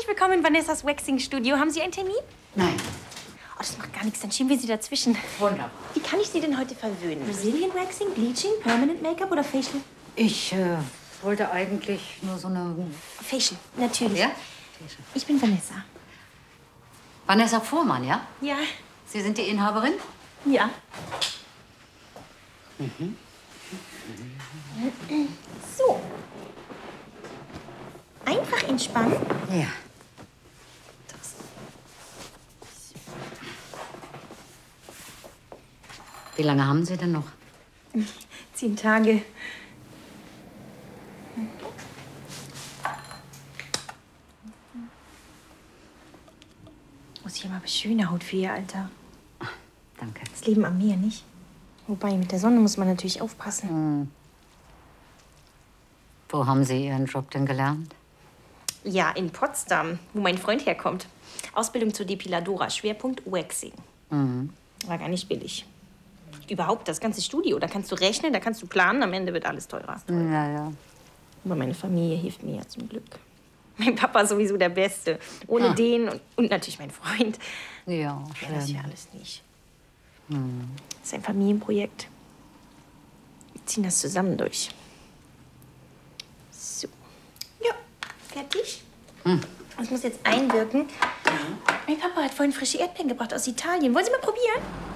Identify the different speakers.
Speaker 1: willkommen in Vanessas Waxing-Studio. Haben Sie einen Termin?
Speaker 2: Nein.
Speaker 1: Oh, das macht gar nichts, dann schieben wir Sie dazwischen.
Speaker 2: Wunderbar.
Speaker 1: Wie kann ich Sie denn heute verwöhnen? Brazilian Waxing, Bleaching, Permanent Make-up oder Facial?
Speaker 2: Ich wollte eigentlich nur so eine...
Speaker 1: Facial, natürlich.
Speaker 2: Ja?
Speaker 1: Ich bin Vanessa.
Speaker 2: Vanessa Fuhrmann, ja?
Speaker 1: Ja.
Speaker 2: Sie sind die Inhaberin?
Speaker 1: Ja. So. Einfach entspannen.
Speaker 2: Ja. Wie lange haben Sie denn noch?
Speaker 1: 10 Tage. Muss ich aber schöne Haut für Ihr Alter.
Speaker 2: Danke.
Speaker 1: Das Leben am Meer, nicht? Wobei, mit der Sonne muss man natürlich aufpassen.
Speaker 2: Wo haben Sie Ihren Job denn gelernt?
Speaker 1: Ja, in Potsdam, wo mein Freund herkommt. Ausbildung zur Depiladora, Schwerpunkt Waxing. War gar nicht billig. Überhaupt das ganze Studio, da kannst du rechnen, da kannst du planen, am Ende wird alles teurer.
Speaker 2: Ja, ja.
Speaker 1: Aber meine Familie hilft mir ja zum Glück. Mein Papa ist sowieso der Beste. Ohne den und natürlich mein Freund.
Speaker 2: Ja,
Speaker 1: Ja, das
Speaker 2: schön.
Speaker 1: wäre alles nicht. Das ist ein Familienprojekt. Wir ziehen das zusammen durch. So. Ja, fertig. Das muss jetzt einwirken. Mein Papa hat vorhin frische Erdbeeren gebracht aus Italien. Wollen Sie mal probieren?